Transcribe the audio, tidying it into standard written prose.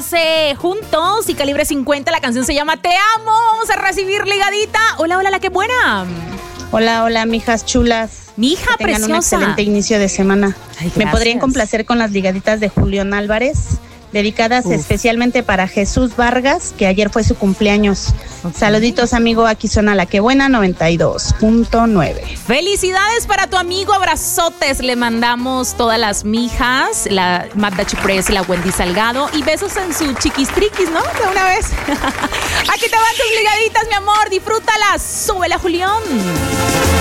hace juntos y Calibre 50. La canción se llama Te Amo. Vamos a recibir ligadita. Hola, hola, la que buena. Hola, mijas chulas. Mija que tengan preciosa. un excelente inicio de semana. Ay, ¿Me podrían complacer con las ligaditas de Julián Álvarez? Dedicadas especialmente para Jesús Vargas, que ayer fue su cumpleaños. Okay. Saluditos, amigo. Aquí suena La Que Buena 92.9. Felicidades para tu amigo. Abrazotes. Le mandamos todas las mijas, la Magda Chiprés, la Wendy Salgado, y besos en su chiquistriquis, ¿no? De una vez. Aquí te van tus ligaditas, mi amor. Disfrútalas. Súbela, Julián.